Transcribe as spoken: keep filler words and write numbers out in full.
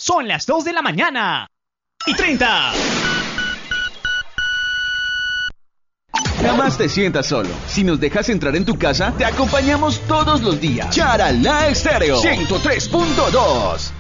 Son las dos de la mañana y treinta. Jamás te sientas solo. Si nos dejas entrar en tu casa, te acompañamos todos los días. Charalá Estéreo ciento tres punto dos.